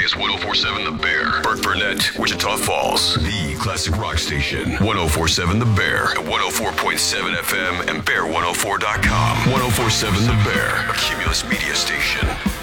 is 1047 The Bear. Burke Burnett, Wichita Falls. The classic rock station. 1047 The Bear. At 104.7 FM and bear104.com. 1047 The Bear. A Cumulus media station.